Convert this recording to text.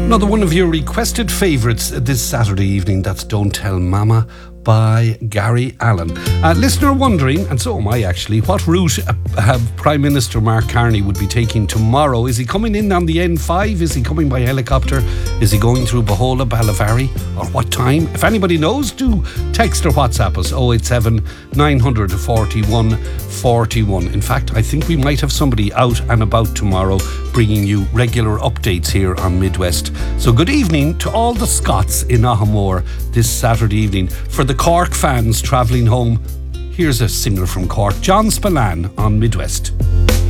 Another one of your requested favourites this Saturday evening, that's Don't Tell Mama by Gary Allan. Listener wondering, and so am I actually, what route Prime Minister Mark Carney would be taking tomorrow. Is he coming in on the N5? Is he coming by helicopter? Is he going through Bohola, Ballavarie? Or what time? If anybody knows, do text or WhatsApp us 087 900 41 41. In fact, I think we might have somebody out and about tomorrow bringing you regular updates here on Midwest. So good evening to all the Scots in Ahamore this Saturday evening. For the Cork fans travelling home, here's a singer from Cork, John Spillane on Midwest.